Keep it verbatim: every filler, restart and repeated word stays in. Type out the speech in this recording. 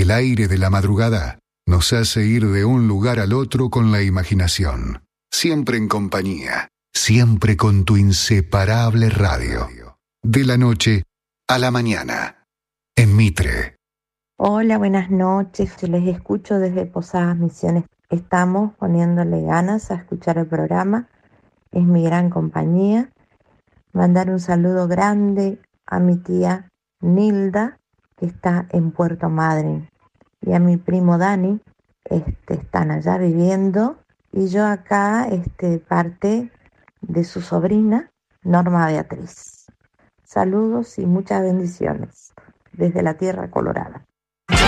El aire de la madrugada nos hace ir de un lugar al otro con la imaginación. Siempre en compañía, siempre con tu inseparable radio. De la noche a la mañana, en Mitre. Hola, buenas noches. Les escucho desde Posadas Misiones. Estamos poniéndole ganas a escuchar el programa. Es mi gran compañía. Mandar un saludo grande a mi tía Nilda, que está en Puerto Madryn, y a mi primo Dani, este, están allá viviendo, y yo acá, este, parte de su sobrina, Norma Beatriz. Saludos y muchas bendiciones desde la Tierra Colorada.